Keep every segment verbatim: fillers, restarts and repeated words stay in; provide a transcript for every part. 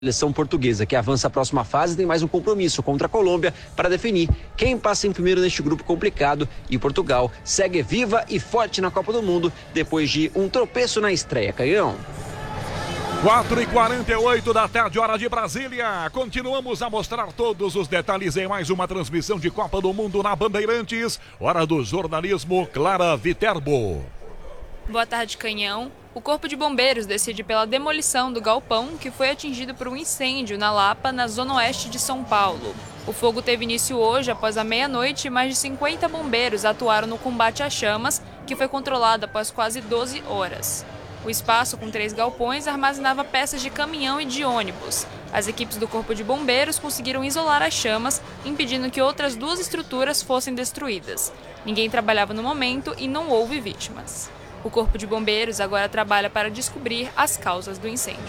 A seleção portuguesa, que avança à próxima fase, tem mais um compromisso contra a Colômbia para definir quem passa em primeiro neste grupo complicado, e Portugal segue viva e forte na Copa do Mundo depois de um tropeço na estreia. Canhão. quatro e quarenta e oito da tarde, hora de Brasília. Continuamos a mostrar todos os detalhes em mais uma transmissão de Copa do Mundo na Bandeirantes. Hora do jornalismo, Clara Viterbo. Boa tarde, Canhão. O Corpo de Bombeiros decide pela demolição do galpão que foi atingido por um incêndio na Lapa, na zona oeste de São Paulo. O fogo teve início hoje após a meia-noite e mais de cinquenta bombeiros atuaram no combate às chamas, que foi controlado após quase doze horas. O espaço, com três galpões, armazenava peças de caminhão e de ônibus. As equipes do Corpo de Bombeiros conseguiram isolar as chamas, impedindo que outras duas estruturas fossem destruídas. Ninguém trabalhava no momento e não houve vítimas. O Corpo de Bombeiros agora trabalha para descobrir as causas do incêndio.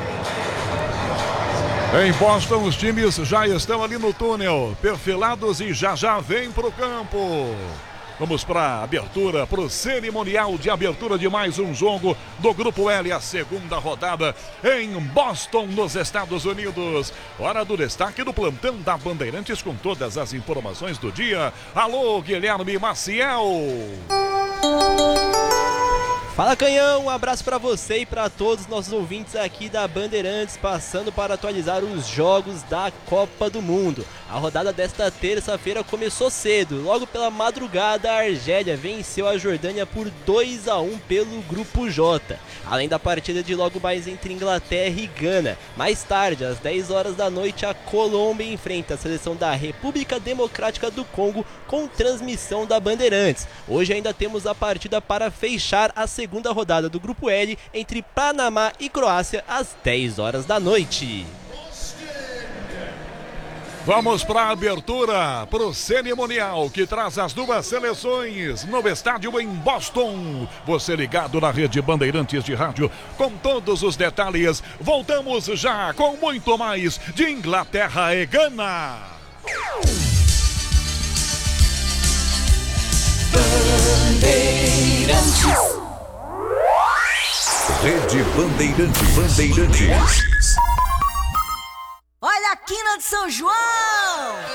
Em Boston, os times já estão ali no túnel, perfilados e já já vem para o campo. Vamos para a abertura, para o cerimonial de abertura de mais um jogo do Grupo L, a segunda rodada em Boston, nos Estados Unidos. Hora do destaque do plantão da Bandeirantes com todas as informações do dia. Alô, Guilherme Maciel. Fala, Canhão, um abraço para você e para todos os nossos ouvintes aqui da Bandeirantes, passando para atualizar os jogos da Copa do Mundo. A rodada desta terça-feira começou cedo. Logo pela madrugada, a Argélia venceu a Jordânia por dois a um pelo Grupo J. Além da partida de logo mais entre Inglaterra e Gana. Mais tarde, às dez horas da noite, a Colômbia enfrenta a seleção da República Democrática do Congo com transmissão da Bandeirantes. Hoje ainda temos a partida para fechar a segunda rodada do Grupo L entre Panamá e Croácia às dez horas da noite. Vamos para a abertura, para o cerimonial que traz as duas seleções no estádio em Boston. Você ligado na rede Bandeirantes de rádio com todos os detalhes. Voltamos já com muito mais de Inglaterra e Gana. Bandeirantes. Rede Bandeirantes. Bandeirantes. Olha a quina de São João!